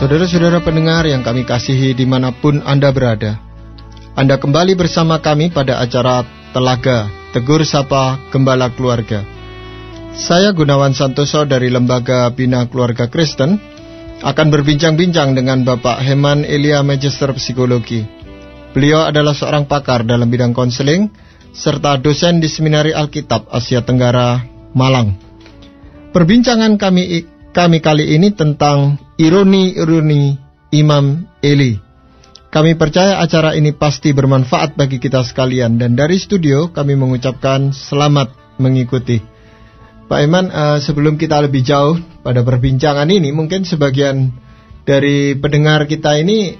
Saudara-saudara pendengar yang kami kasihi dimanapun Anda berada, Anda kembali bersama kami pada acara Telaga Tegur Sapa Gembala Keluarga. Saya Gunawan Santoso dari Lembaga Bina Keluarga Kristen akan berbincang-bincang dengan Bapak Heman Elia, Magister Psikologi. Beliau adalah seorang pakar dalam bidang konseling serta dosen di Seminari Alkitab Asia Tenggara, Malang. Perbincangan kami kali ini tentang ironi-ironi Imam Eli. Kami percaya acara ini pasti bermanfaat bagi kita sekalian, dan dari studio kami mengucapkan selamat mengikuti. Pak Iman, sebelum kita lebih jauh pada perbincangan ini, mungkin sebagian dari pendengar kita ini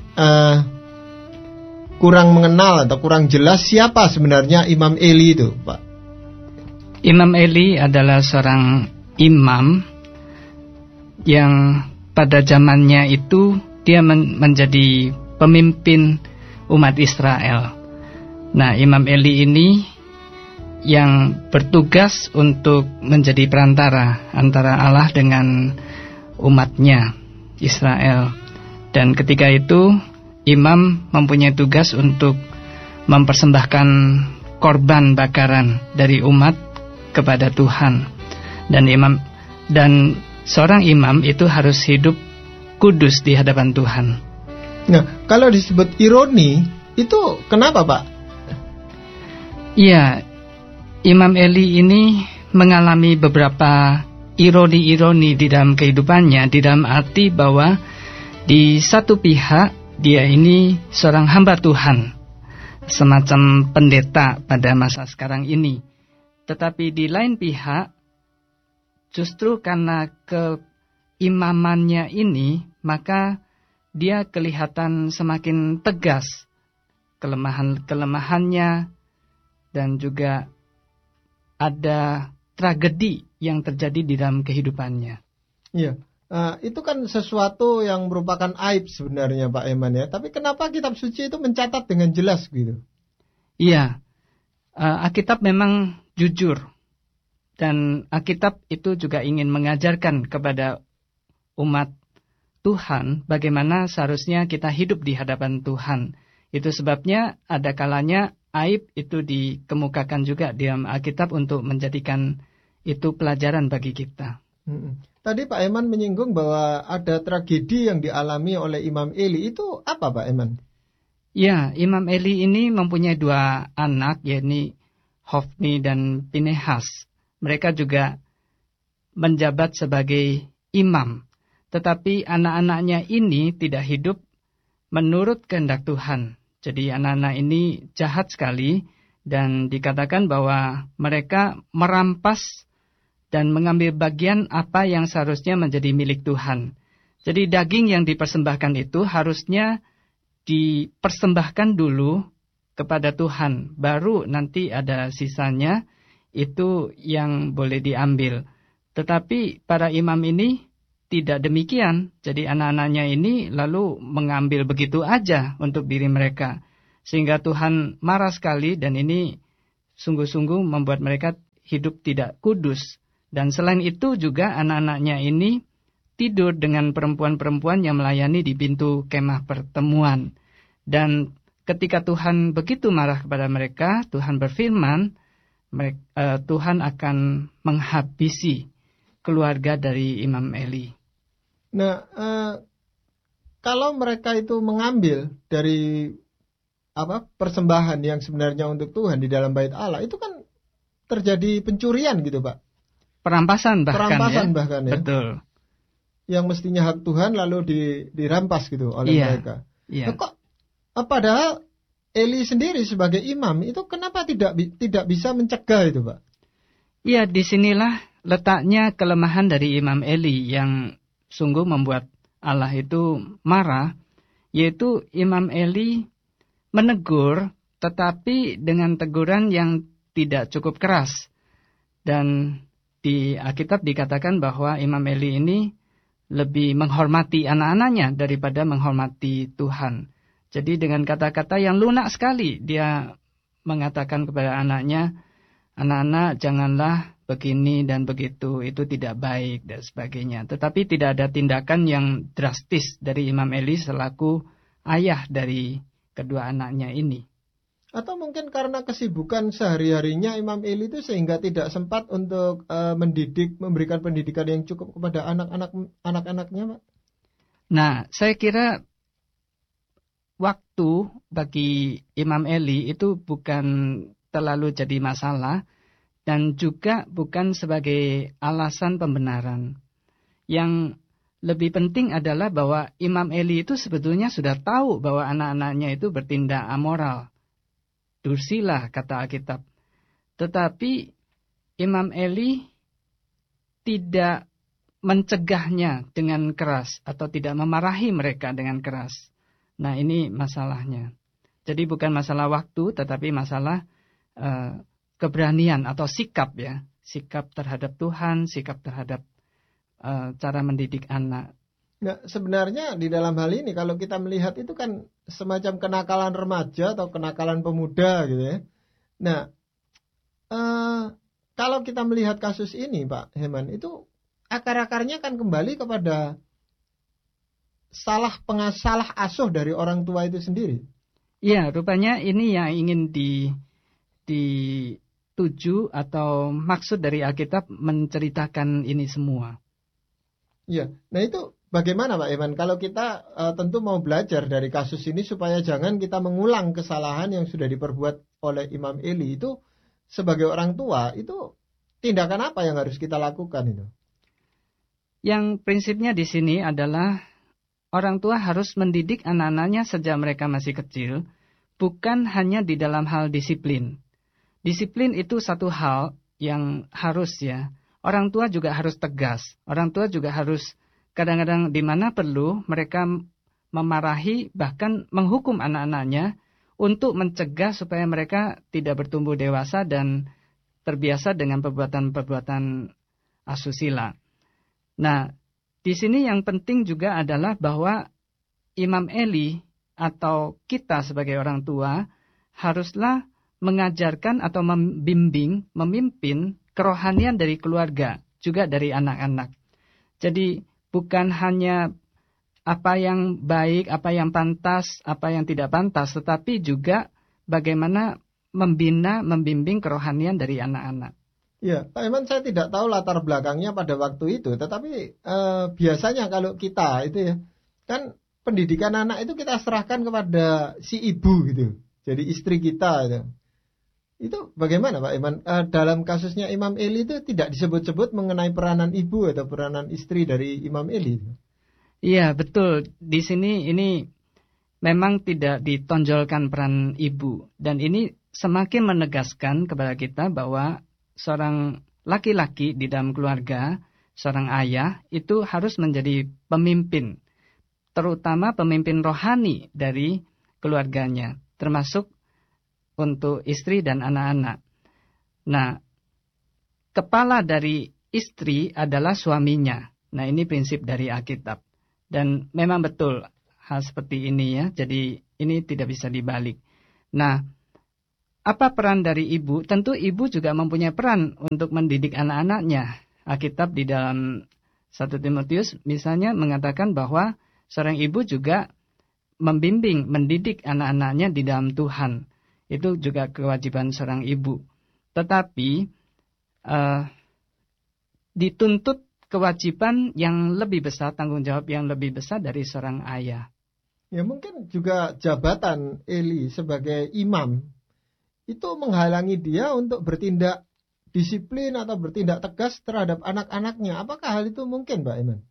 kurang mengenal atau kurang jelas siapa sebenarnya Imam Eli itu, Pak. Imam Eli adalah seorang imam yang pada zamannya itu dia menjadi pemimpin umat Israel. Nah, Imam Eli ini yang bertugas untuk menjadi perantara antara Allah dengan umatnya Israel. Dan ketika itu imam mempunyai tugas untuk mempersembahkan korban bakaran dari umat kepada Tuhan. Dan seorang imam itu harus hidup kudus di hadapan Tuhan. Nah, kalau disebut ironi, itu kenapa, Pak? Iya, Imam Eli ini mengalami beberapa ironi-ironi di dalam kehidupannya, di dalam arti bahwa di satu pihak dia ini seorang hamba Tuhan, semacam pendeta pada masa sekarang ini. Tetapi di lain pihak, justru karena keimamannya ini, maka dia kelihatan semakin tegas kelemahannya, dan juga ada tragedi yang terjadi di dalam kehidupannya. Iya, itu kan sesuatu yang merupakan aib sebenarnya, Pak Eman, ya. Tapi kenapa kitab suci itu mencatat dengan jelas gitu? Iya, Alkitab memang jujur. Dan Alkitab itu juga ingin mengajarkan kepada umat Tuhan bagaimana seharusnya kita hidup di hadapan Tuhan. Itu sebabnya ada kalanya aib itu dikemukakan juga di dalam Alkitab untuk menjadikan itu pelajaran bagi kita. Tadi Pak Eman menyinggung bahwa ada tragedi yang dialami oleh Imam Eli. Itu apa, Pak Eman? Ya, Imam Eli ini mempunyai dua anak, yakni Hofni dan Pinehas. Mereka juga menjabat sebagai imam. Tetapi anak-anaknya ini tidak hidup menurut kehendak Tuhan. Jadi anak-anak ini jahat sekali, dan dikatakan bahwa mereka merampas dan mengambil bagian apa yang seharusnya menjadi milik Tuhan. Jadi daging yang dipersembahkan itu harusnya dipersembahkan dulu kepada Tuhan. Baru nanti ada sisanya, itu yang boleh diambil. Tetapi para imam ini tidak demikian. Jadi anak-anaknya ini lalu mengambil begitu aja untuk diri mereka. Sehingga Tuhan marah sekali, dan ini sungguh-sungguh membuat mereka hidup tidak kudus. Dan selain itu juga anak-anaknya ini tidur dengan perempuan-perempuan yang melayani di pintu kemah pertemuan. Dan ketika Tuhan begitu marah kepada mereka, Tuhan berfirman, Tuhan akan menghabisi keluarga dari Imam Eli. Nah, kalau mereka itu mengambil dari persembahan yang sebenarnya untuk Tuhan di dalam bait Allah, itu kan terjadi pencurian gitu, Pak. Perampasan bahkan ya. Betul. Yang mestinya hak Tuhan lalu dirampas gitu oleh mereka. Iya. Nah, kok padahal Eli sendiri sebagai imam itu kenapa tidak bisa mencegah itu, Pak? Iya, disinilah letaknya kelemahan dari Imam Eli yang sungguh membuat Allah itu marah, yaitu Imam Eli menegur, tetapi dengan teguran yang tidak cukup keras. Dan di Alkitab dikatakan bahwa Imam Eli ini lebih menghormati anak-anaknya daripada menghormati Tuhan. Jadi dengan kata-kata yang lunak sekali dia mengatakan kepada anaknya, anak-anak janganlah begini dan begitu, itu tidak baik dan sebagainya. Tetapi tidak ada tindakan yang drastis dari Imam Eli selaku ayah dari kedua anaknya ini. Atau mungkin karena kesibukan sehari-harinya Imam Eli itu sehingga tidak sempat untuk mendidik, memberikan pendidikan yang cukup kepada anak-anaknya, Pak. Nah, saya kira waktu bagi Imam Eli itu bukan terlalu jadi masalah dan juga bukan sebagai alasan pembenaran. Yang lebih penting adalah bahwa Imam Eli itu sebetulnya sudah tahu bahwa anak-anaknya itu bertindak amoral. Dursila, kata Alkitab. Tetapi Imam Eli tidak mencegahnya dengan keras atau tidak memarahi mereka dengan keras. Nah, ini masalahnya. Jadi bukan masalah waktu, tetapi masalah keberanian atau sikap ya. Sikap terhadap Tuhan, sikap terhadap cara mendidik anak. Nah, sebenarnya di dalam hal ini kalau kita melihat itu kan semacam kenakalan remaja atau kenakalan pemuda gitu ya. Nah, kalau kita melihat kasus ini Pak Heman, itu akar-akarnya kan kembali kepada salah asuh dari orang tua itu sendiri. Iya, rupanya ini yang ingin dituju atau maksud dari Alkitab menceritakan ini semua. Iya, nah itu bagaimana Pak Iman? Kalau kita tentu mau belajar dari kasus ini supaya jangan kita mengulang kesalahan yang sudah diperbuat oleh Imam Eli itu sebagai orang tua, itu tindakan apa yang harus kita lakukan itu? Yang prinsipnya di sini adalah orang tua harus mendidik anak-anaknya sejak mereka masih kecil, bukan hanya di dalam hal disiplin. Disiplin itu satu hal yang harus ya. Orang tua juga harus tegas. Orang tua juga harus kadang-kadang di mana perlu mereka memarahi bahkan menghukum anak-anaknya untuk mencegah supaya mereka tidak bertumbuh dewasa dan terbiasa dengan perbuatan-perbuatan asusila. Nah, di sini yang penting juga adalah bahwa Imam Eli atau kita sebagai orang tua haruslah mengajarkan atau membimbing, memimpin kerohanian dari keluarga, juga dari anak-anak. Jadi bukan hanya apa yang baik, apa yang pantas, apa yang tidak pantas, tetapi juga bagaimana membina, membimbing kerohanian dari anak-anak. Ya, Pak Iman, saya tidak tahu latar belakangnya pada waktu itu, tetapi biasanya kalau kita itu ya, kan pendidikan anak itu kita serahkan kepada si ibu gitu, jadi istri kita itu. Itu bagaimana Pak Iman? Dalam kasusnya Imam Eli itu tidak disebut-sebut mengenai peranan ibu atau peranan istri dari Imam Eli. Iya, betul. Di sini ini memang tidak ditonjolkan peran ibu. Dan ini semakin menegaskan kepada kita bahwa seorang laki-laki di dalam keluarga, seorang ayah, itu harus menjadi pemimpin. Terutama pemimpin rohani dari keluarganya, termasuk untuk istri dan anak-anak. Nah, kepala dari istri adalah suaminya. Nah, ini prinsip dari Alkitab. Dan memang betul hal seperti ini ya. Jadi ini tidak bisa dibalik. Nah, apa peran dari ibu? Tentu ibu juga mempunyai peran untuk mendidik anak-anaknya. Alkitab di dalam 1 Timotius misalnya mengatakan bahwa seorang ibu juga membimbing, mendidik anak-anaknya di dalam Tuhan. Itu juga kewajiban seorang ibu. Tetapi dituntut kewajiban yang lebih besar, tanggung jawab yang lebih besar dari seorang ayah. Ya mungkin juga jabatan Eli sebagai imam itu menghalangi dia untuk bertindak disiplin atau bertindak tegas terhadap anak-anaknya. Apakah hal itu mungkin, Pak Iman?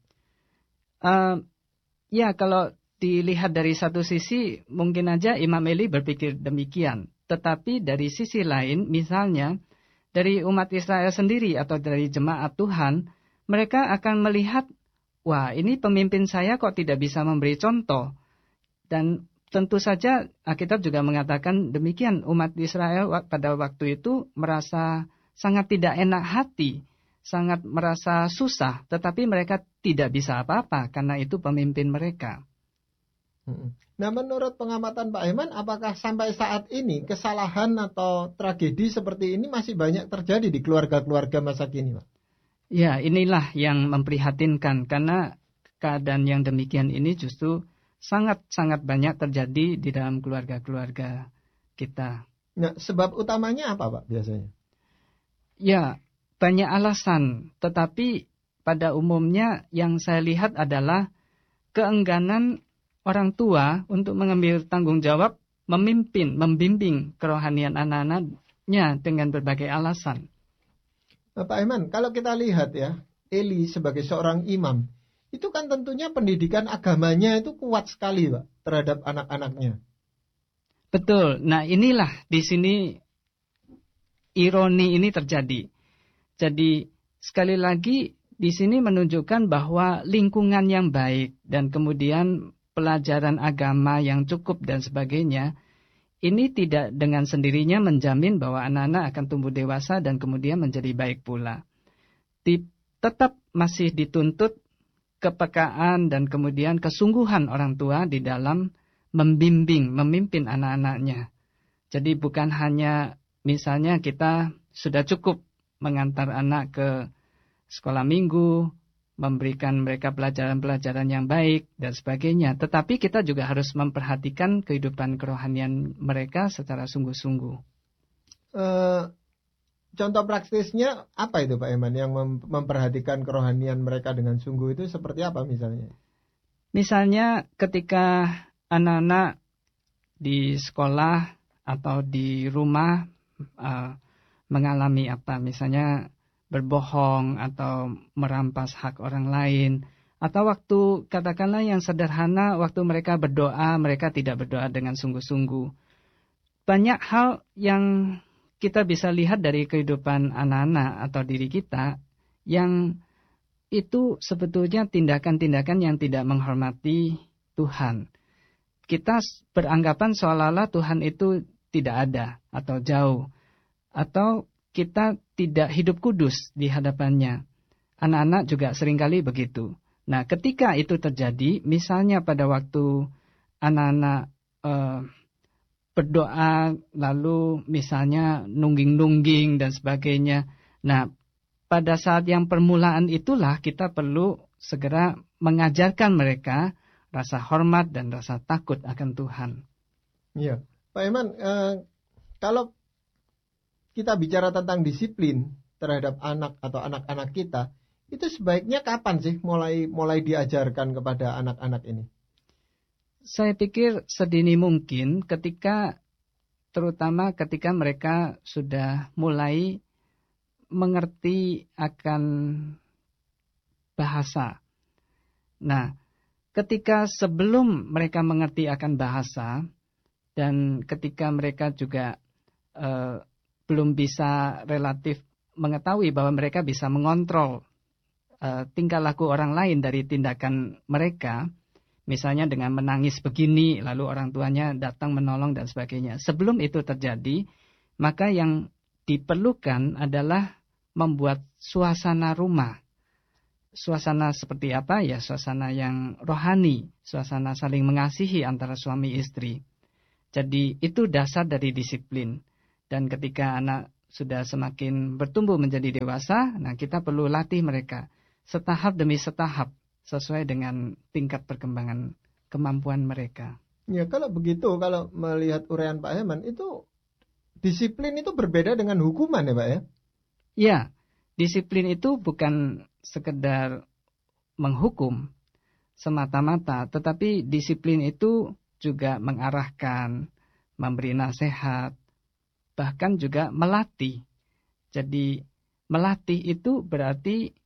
Ya, kalau dilihat dari satu sisi, mungkin aja Imam Eli berpikir demikian. Tetapi dari sisi lain, misalnya, dari umat Israel sendiri atau dari jemaat Tuhan, mereka akan melihat, wah ini pemimpin saya kok tidak bisa memberi contoh. Dan tentu saja Alkitab juga mengatakan demikian, umat Israel pada waktu itu merasa sangat tidak enak hati, sangat merasa susah, tetapi mereka tidak bisa apa-apa karena itu pemimpin mereka. Nah, menurut pengamatan Pak Heman, apakah sampai saat ini kesalahan atau tragedi seperti ini masih banyak terjadi di keluarga-keluarga masa kini, Pak? Ya, inilah yang memprihatinkan karena keadaan yang demikian ini justru sangat-sangat banyak terjadi di dalam keluarga-keluarga kita. Nah, sebab utamanya apa, Pak, biasanya? Ya, banyak alasan, tetapi pada umumnya yang saya lihat adalah keengganan orang tua untuk mengambil tanggung jawab, membimbing kerohanian anak-anaknya dengan berbagai alasan. Nah, Pak Heman, kalau kita lihat ya, Eli sebagai seorang imam, itu kan tentunya pendidikan agamanya itu kuat sekali, Pak, terhadap anak-anaknya. Betul. Nah, inilah di sini ironi ini terjadi. Jadi, sekali lagi di sini menunjukkan bahwa lingkungan yang baik dan kemudian pelajaran agama yang cukup dan sebagainya, ini tidak dengan sendirinya menjamin bahwa anak-anak akan tumbuh dewasa dan kemudian menjadi baik pula. Tetap masih dituntut kepekaan dan kemudian kesungguhan orang tua di dalam memimpin anak-anaknya. Jadi bukan hanya misalnya kita sudah cukup mengantar anak ke sekolah minggu, memberikan mereka pelajaran-pelajaran yang baik dan sebagainya. Tetapi kita juga harus memperhatikan kehidupan kerohanian mereka secara sungguh-sungguh. Contoh praktisnya apa itu Pak Eman yang memperhatikan kerohanian mereka dengan sungguh itu seperti apa misalnya? Misalnya ketika anak-anak di sekolah atau di rumah mengalami apa, misalnya berbohong atau merampas hak orang lain, atau waktu katakanlah yang sederhana, waktu mereka berdoa, mereka tidak berdoa dengan sungguh-sungguh. Banyak hal yang kita bisa lihat dari kehidupan anak-anak atau diri kita yang itu sebetulnya tindakan-tindakan yang tidak menghormati Tuhan. Kita beranggapan seolah-olah Tuhan itu tidak ada atau jauh, atau kita tidak hidup kudus di hadapannya. Anak-anak juga seringkali begitu. Nah, ketika itu terjadi, misalnya pada waktu anak-anak berdoa, lalu misalnya nungging-nungging dan sebagainya. Nah, pada saat yang permulaan itulah kita perlu segera mengajarkan mereka rasa hormat dan rasa takut akan Tuhan. Iya, Pak Eman, kalau kita bicara tentang disiplin terhadap anak atau anak-anak kita, itu sebaiknya kapan sih mulai diajarkan kepada anak-anak ini? Saya pikir sedini mungkin, terutama ketika mereka sudah mulai mengerti akan bahasa. Nah, ketika sebelum mereka mengerti akan bahasa, dan ketika mereka juga belum bisa relatif mengetahui bahwa mereka bisa mengontrol tingkah laku orang lain dari tindakan mereka, misalnya dengan menangis begini, lalu orang tuanya datang menolong dan sebagainya. Sebelum itu terjadi, maka yang diperlukan adalah membuat suasana rumah. Suasana seperti apa? Ya, suasana yang rohani, suasana saling mengasihi antara suami istri. Jadi itu dasar dari disiplin. Dan ketika anak sudah semakin bertumbuh menjadi dewasa, nah kita perlu latih mereka setahap demi setahap sesuai dengan tingkat perkembangan kemampuan mereka. Ya, kalau begitu, kalau melihat uraian Pak Heman, itu disiplin itu berbeda dengan hukuman ya Pak ya? Ya, disiplin itu bukan sekedar menghukum semata-mata, tetapi disiplin itu juga mengarahkan, memberi nasihat, bahkan juga melatih. Jadi melatih itu berarti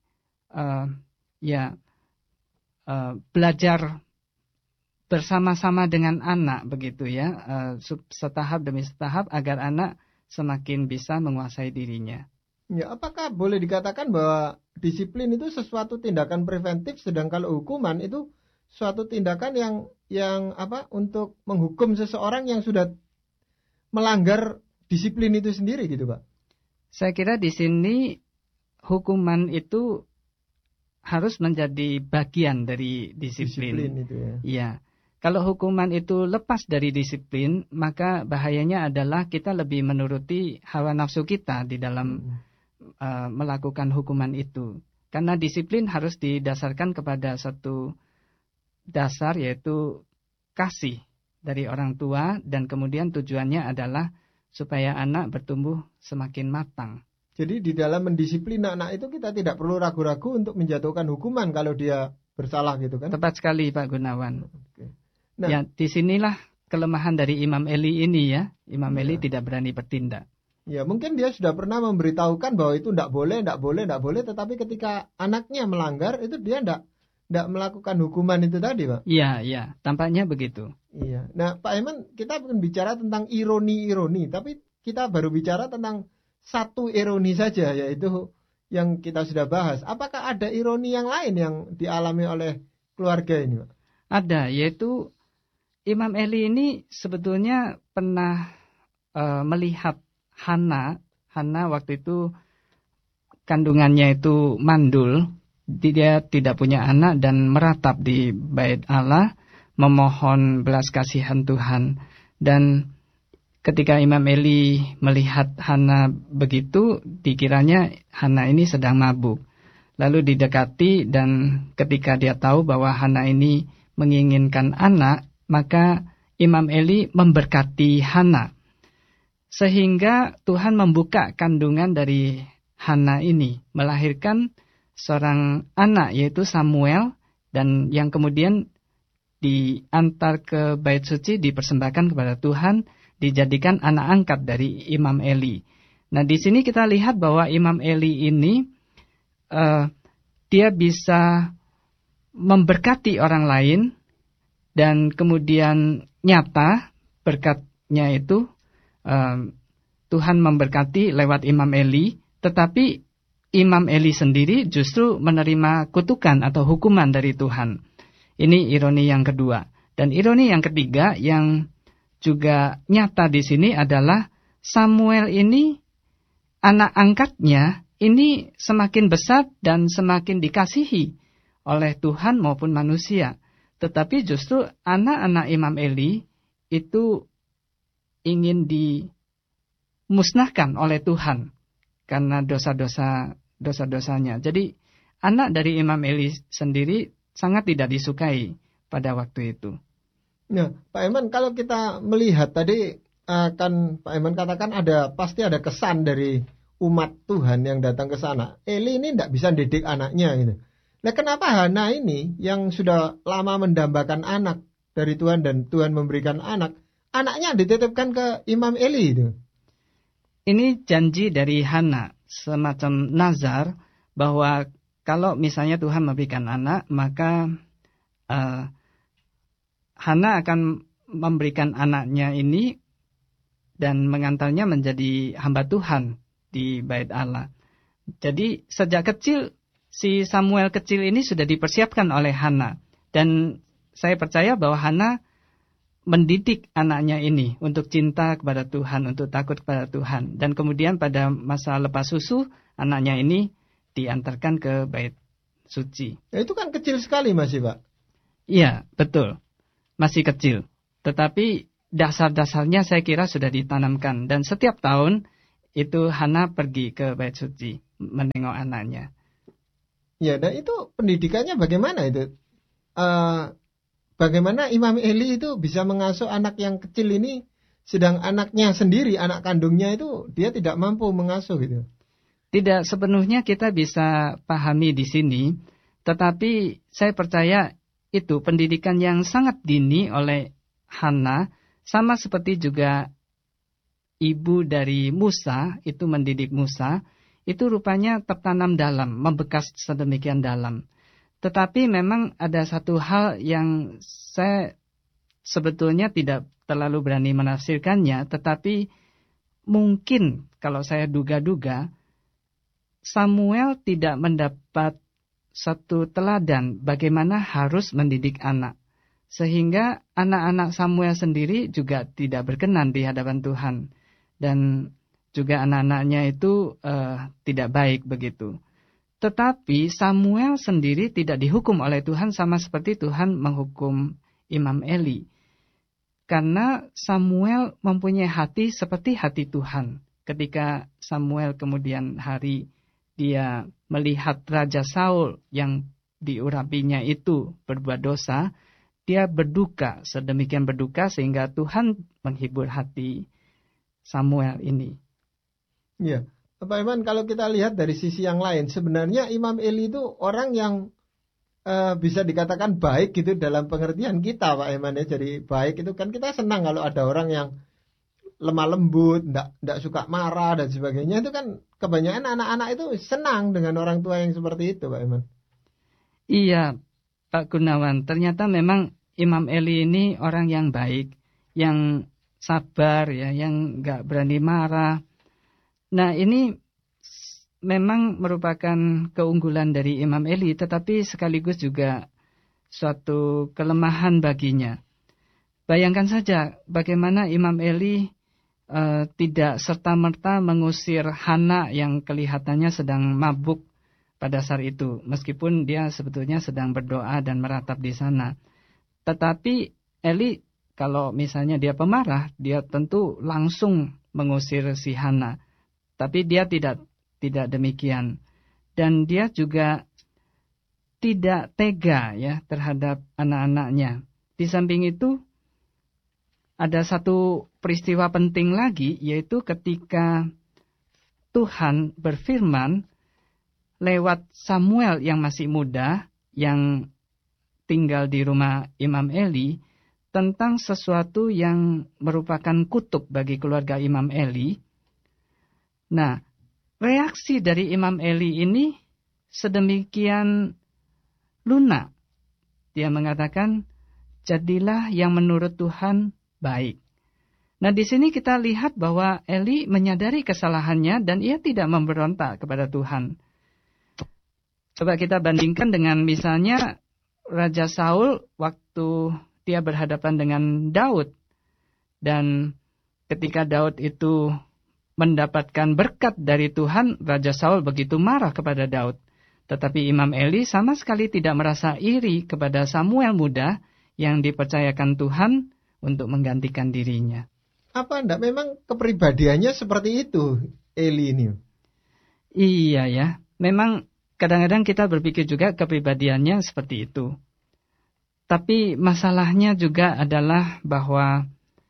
belajar bersama-sama dengan anak begitu ya, setahap demi setahap agar anak semakin bisa menguasai dirinya. Ya, apakah boleh dikatakan bahwa disiplin itu sesuatu tindakan preventif, sedang kalau hukuman itu suatu tindakan yang untuk menghukum seseorang yang sudah melanggar disiplin itu sendiri gitu, Pak? Saya kira di sini hukuman itu harus menjadi bagian dari disiplin. Disiplin itu ya. Iya. Kalau hukuman itu lepas dari disiplin, maka bahayanya adalah kita lebih menuruti hawa nafsu kita di dalam melakukan hukuman itu. Karena disiplin harus didasarkan kepada satu dasar, yaitu kasih dari orang tua, dan kemudian tujuannya adalah supaya anak bertumbuh semakin matang. Jadi di dalam mendisiplin anak itu kita tidak perlu ragu-ragu untuk menjatuhkan hukuman kalau dia bersalah gitu kan? Tepat sekali Pak Gunawan. Oke. Nah, ya, disinilah kelemahan dari Imam Eli ini ya. Imam Eli tidak berani bertindak. Ya, mungkin dia sudah pernah memberitahukan bahwa itu tidak boleh, tetapi ketika anaknya melanggar itu dia tidak melakukan hukuman itu tadi, Pak. Iya, tampaknya begitu. Iya. Nah, Pak Eman, kita bukan bicara tentang ironi-ironi, tapi kita baru bicara tentang satu ironi saja, yaitu yang kita sudah bahas. Apakah ada ironi yang lain yang dialami oleh keluarga ini, Pak? Ada, yaitu Imam Eli ini sebetulnya pernah melihat Hana waktu itu kandungannya itu mandul, dia tidak punya anak dan meratap di bait Allah memohon belas kasihan Tuhan. Dan ketika Imam Eli melihat Hana begitu, dikiranya Hana ini sedang mabuk. Lalu didekati, dan ketika dia tahu bahwa Hana ini menginginkan anak, maka Imam Eli memberkati Hana. Sehingga Tuhan membuka kandungan dari Hana ini, melahirkan seorang anak yaitu Samuel, dan yang kemudian diantar ke bait suci, dipersembahkan kepada Tuhan, dijadikan anak angkat dari Imam Eli. Nah, di sini kita lihat bahwa Imam Eli ini dia bisa memberkati orang lain, dan kemudian nyata berkatnya itu Tuhan memberkati lewat Imam Eli, tetapi Imam Eli sendiri justru menerima kutukan atau hukuman dari Tuhan. Ini ironi yang kedua. Dan ironi yang ketiga yang juga nyata di sini adalah Samuel ini, anak angkatnya ini semakin besar dan semakin dikasihi oleh Tuhan maupun manusia. Tetapi justru anak-anak Imam Eli itu ingin dimusnahkan oleh Tuhan karena dosa-dosanya. Jadi anak dari Imam Eli sendiri sangat tidak disukai pada waktu itu. Nah, Pak Eman, kalau kita melihat tadi kan Pak Eman katakan pasti ada kesan dari umat Tuhan yang datang ke sana. Eli ini tidak bisa didik anaknya gitu. Nah, kenapa Hana ini yang sudah lama mendambakan anak dari Tuhan dan Tuhan memberikan anaknya dititipkan ke Imam Eli itu? Ini janji dari Hana, semacam nazar bahwa kalau misalnya Tuhan memberikan anak, maka Hana akan memberikan anaknya ini dan mengantarnya menjadi hamba Tuhan di bait Allah. Jadi sejak kecil si Samuel kecil ini sudah dipersiapkan oleh Hana, dan saya percaya bahwa Hana mendidik anaknya ini untuk cinta kepada Tuhan, untuk takut kepada Tuhan, dan kemudian pada masa lepas susu anaknya ini diantarkan ke bait suci. Ya, itu kan kecil sekali masih, Pak. Iya, betul. Masih kecil. Tetapi dasar-dasarnya saya kira sudah ditanamkan, dan setiap tahun itu Hana pergi ke bait suci menengok anaknya. Ya, dan itu pendidikannya bagaimana itu? Bagaimana Imam Eli itu bisa mengasuh anak yang kecil ini, sedang anaknya sendiri, anak kandungnya itu dia tidak mampu mengasuh gitu? Tidak sepenuhnya kita bisa pahami di sini, tetapi saya percaya itu pendidikan yang sangat dini oleh Hana, sama seperti juga ibu dari Musa itu mendidik Musa, itu rupanya tertanam dalam, membekas sedemikian dalam. Tetapi memang ada satu hal yang saya sebetulnya tidak terlalu berani menafsirkannya, tetapi mungkin kalau saya duga-duga, Samuel tidak mendapat satu teladan bagaimana harus mendidik anak. Sehingga anak-anak Samuel sendiri juga tidak berkenan di hadapan Tuhan. Dan juga anak-anaknya itu tidak baik begitu. Tetapi Samuel sendiri tidak dihukum oleh Tuhan sama seperti Tuhan menghukum Imam Eli. Karena Samuel mempunyai hati seperti hati Tuhan. Ketika Samuel kemudian hari dia melihat Raja Saul yang diurapinya itu berbuat dosa, dia berduka, sedemikian berduka sehingga Tuhan menghibur hati Samuel ini. Ya, Pak Iman, kalau kita lihat dari sisi yang lain, sebenarnya Imam Eli itu orang yang bisa dikatakan baik gitu dalam pengertian kita, Pak Iman ya. Jadi baik itu kan kita senang kalau ada orang yang lemah lembut, enggak suka marah dan sebagainya. Itu kan kebanyakan anak-anak itu senang dengan orang tua yang seperti itu, Pak Iman. Iya, Pak Gunawan. Ternyata memang Imam Eli ini orang yang baik, yang sabar ya, yang enggak berani marah. Nah, ini memang merupakan keunggulan dari Imam Eli, tetapi sekaligus juga suatu kelemahan baginya. Bayangkan saja bagaimana Imam Eli tidak serta-merta mengusir Hana yang kelihatannya sedang mabuk pada saat itu, meskipun dia sebetulnya sedang berdoa dan meratap di sana. Tetapi Eli, kalau misalnya dia pemarah, dia tentu langsung mengusir si Hana. Tapi dia tidak demikian. Dan dia juga tidak tega ya terhadap anak-anaknya. Di samping itu ada satu peristiwa penting lagi, yaitu ketika Tuhan berfirman lewat Samuel yang masih muda, yang tinggal di rumah Imam Eli, tentang sesuatu yang merupakan kutuk bagi keluarga Imam Eli. Nah, reaksi dari Imam Eli ini sedemikian lunak. Dia mengatakan, jadilah yang menurut Tuhan baik. Nah, di sini kita lihat bahwa Eli menyadari kesalahannya dan ia tidak memberontak kepada Tuhan. Coba kita bandingkan dengan misalnya Raja Saul waktu dia berhadapan dengan Daud. Dan ketika Daud itu mendapatkan berkat dari Tuhan, Raja Saul begitu marah kepada Daud. Tetapi Imam Eli sama sekali tidak merasa iri kepada Samuel muda yang dipercayakan Tuhan untuk menggantikan dirinya. Apa enggak memang kepribadiannya seperti itu, Eli ini? Iya ya, memang kadang-kadang kita berpikir juga kepribadiannya seperti itu. Tapi masalahnya juga adalah bahwa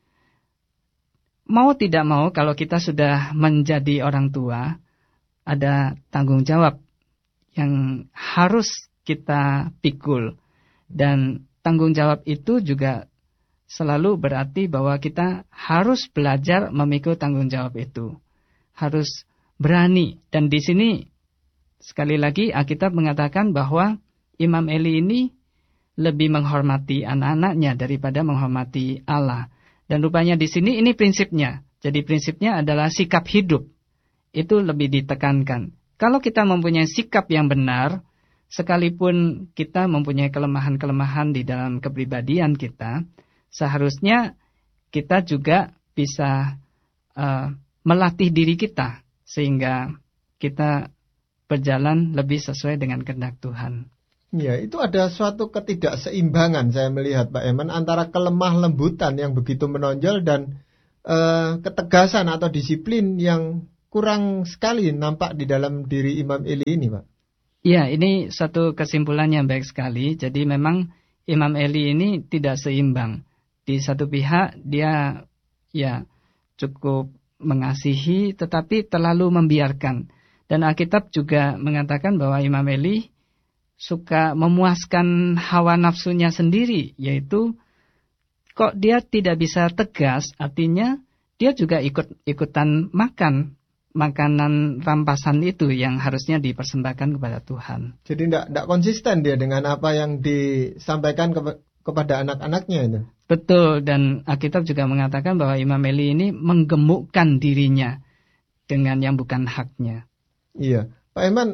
mau tidak mau, kalau kita sudah menjadi orang tua, ada tanggung jawab yang harus kita pikul. Dan tanggung jawab itu juga selalu berarti bahwa kita harus belajar memikul tanggung jawab itu. Harus berani. Dan di sini, sekali lagi, Alkitab mengatakan bahwa Imam Eli ini lebih menghormati anak-anaknya daripada menghormati Allah. Dan rupanya di sini ini prinsipnya. Jadi prinsipnya adalah sikap hidup. Itu lebih ditekankan. Kalau kita mempunyai sikap yang benar, sekalipun kita mempunyai kelemahan-kelemahan di dalam kepribadian kita, seharusnya kita juga bisa melatih diri kita. Sehingga kita berjalan lebih sesuai dengan kehendak Tuhan. Ya, itu ada suatu ketidakseimbangan saya melihat, Pak Eman, antara kelemah lembutan yang begitu menonjol dan ketegasan atau disiplin yang kurang sekali nampak di dalam diri Imam Eli ini, Pak. Ya, ini satu kesimpulan yang baik sekali. Jadi memang Imam Eli ini tidak seimbang. Di satu pihak dia ya cukup mengasihi tetapi terlalu membiarkan. Dan Alkitab juga mengatakan bahwa Imam Eli suka memuaskan hawa nafsunya sendiri, yaitu kok dia tidak bisa tegas, artinya dia juga ikutan makan makanan rampasan itu yang harusnya dipersembahkan kepada Tuhan. Jadi tidak konsisten dia dengan apa yang disampaikan kepada anak-anaknya itu. Betul, dan Alkitab juga mengatakan bahwa Imam Eli ini menggemukkan dirinya dengan yang bukan haknya. Iya, Pak Eman,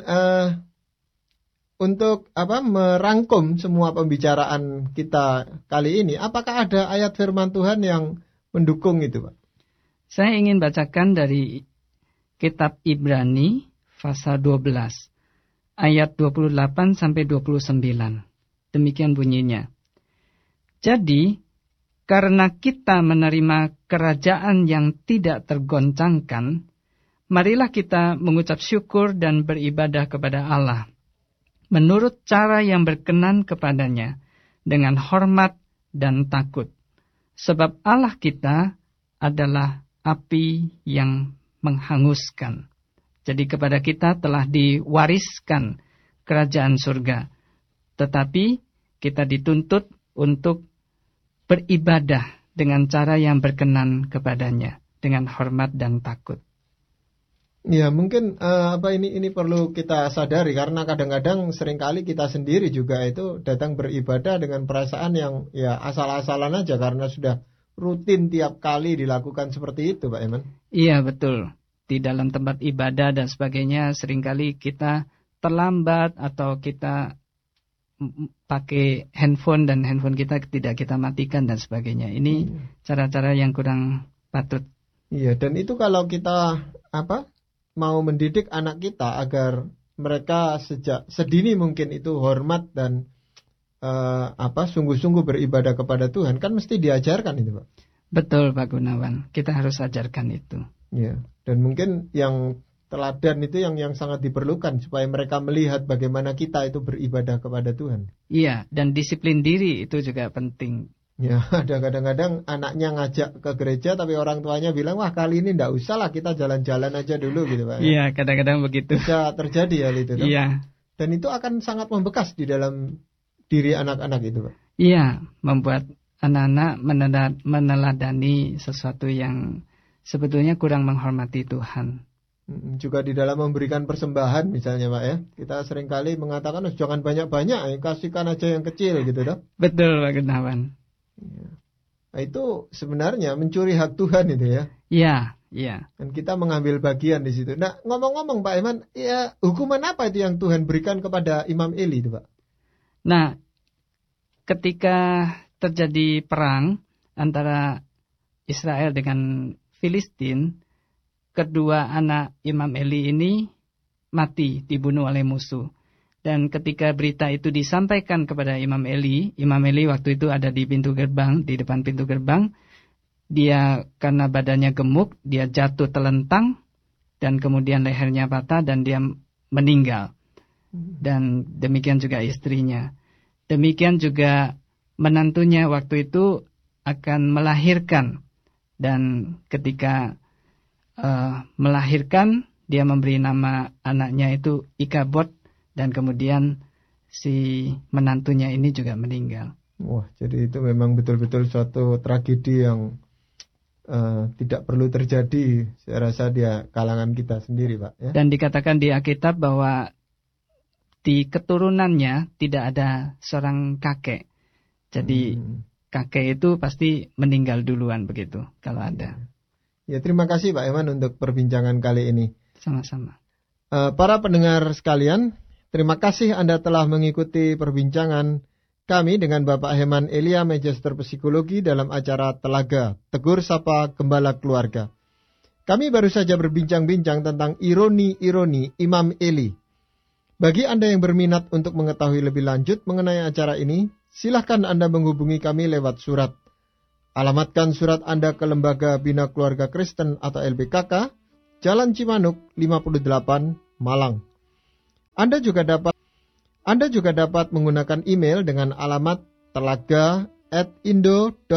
untuk merangkum semua pembicaraan kita kali ini, apakah ada ayat firman Tuhan yang mendukung itu, Pak? Saya ingin bacakan dari kitab Ibrani pasal 12 ayat 28 sampai 29. Demikian bunyinya. Jadi, karena kita menerima kerajaan yang tidak tergoncangkan, marilah kita mengucap syukur dan beribadah kepada Allah menurut cara yang berkenan kepadanya, dengan hormat dan takut. Sebab Allah kita adalah api yang menghanguskan. Jadi kepada kita telah diwariskan kerajaan surga. Tetapi kita dituntut untuk beribadah dengan cara yang berkenan kepadanya, dengan hormat dan takut. Ya, mungkin ini perlu kita sadari, karena kadang-kadang seringkali kita sendiri juga itu datang beribadah dengan perasaan yang ya asal-asalan aja, karena sudah rutin tiap kali dilakukan seperti itu, Pak Eman. Iya, betul. Di dalam tempat ibadah dan sebagainya seringkali kita terlambat atau kita pakai handphone dan handphone kita tidak kita matikan dan sebagainya. Ini cara-cara yang kurang patut. Iya, dan itu kalau kita mau mendidik anak kita agar mereka sejak sedini mungkin itu hormat dan sungguh-sungguh beribadah kepada Tuhan, kan mesti diajarkan itu, Pak. Betul, Pak Gunawan. Kita harus ajarkan itu. Ya, dan mungkin yang teladan itu yang sangat diperlukan supaya mereka melihat bagaimana kita itu beribadah kepada Tuhan. Iya, dan disiplin diri itu juga penting. Ya, ada kadang-kadang anaknya ngajak ke gereja tapi orang tuanya bilang, wah kali ini enggak usah lah, kita jalan-jalan aja dulu gitu, Pak. Iya, kadang-kadang begitu. Bisa terjadi hal itu. Iya. Dan itu akan sangat membekas di dalam diri anak-anak itu, Pak. Iya, membuat anak-anak meneladani sesuatu yang sebetulnya kurang menghormati Tuhan. Juga di dalam memberikan persembahan misalnya, Pak ya. Kita seringkali mengatakan jangan banyak-banyak, kasihkan aja yang kecil gitu, toh. Betul, Pak Gunawan. Ya. Nah, itu sebenarnya mencuri hak Tuhan itu ya. Iya, iya. Dan kita mengambil bagian di situ. Nah, ngomong-ngomong Pak Eman, ya hukuman apa itu yang Tuhan berikan kepada Imam Eli itu, Pak? Nah, ketika terjadi perang antara Israel dengan Filistin, kedua anak Imam Eli ini mati, dibunuh oleh musuh. Dan ketika berita itu disampaikan kepada Imam Eli waktu itu ada di pintu gerbang, di depan pintu gerbang. Dia karena badannya gemuk, dia jatuh telentang dan kemudian lehernya patah dan dia meninggal. Dan demikian juga istrinya. Demikian juga menantunya waktu itu akan melahirkan. Dan ketika melahirkan, dia memberi nama anaknya itu Ikabod. Dan kemudian si menantunya ini juga meninggal. Wah, jadi itu memang betul-betul suatu tragedi yang tidak perlu terjadi, saya rasa di kalangan kita sendiri, Pak. Ya? Dan dikatakan di Alkitab bahwa di keturunannya tidak ada seorang kakek. Jadi kakek itu pasti meninggal duluan begitu, kalau ada. Ya, terima kasih Pak Eman untuk perbincangan kali ini. Sama-sama. Para pendengar sekalian, terima kasih Anda telah mengikuti perbincangan kami dengan Bapak Heman Elia, Magister Psikologi dalam acara Telaga, Tegur Sapa Gembala Keluarga. Kami baru saja berbincang-bincang tentang ironi-ironi Imam Eli. Bagi Anda yang berminat untuk mengetahui lebih lanjut mengenai acara ini, silahkan Anda menghubungi kami lewat surat. Alamatkan surat Anda ke Lembaga Bina Keluarga Kristen atau LBKK, Jalan Cimanuk 58, Malang. Anda juga dapat menggunakan email dengan alamat telaga@indo.com